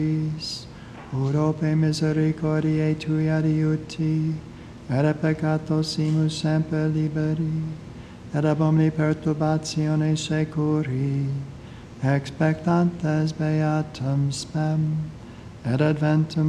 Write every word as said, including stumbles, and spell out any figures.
Urope misericordiae tui adiuti, et peccatosimus semper liberi, et ab omni perturbatione securi, expectantes beatum spem, et adventum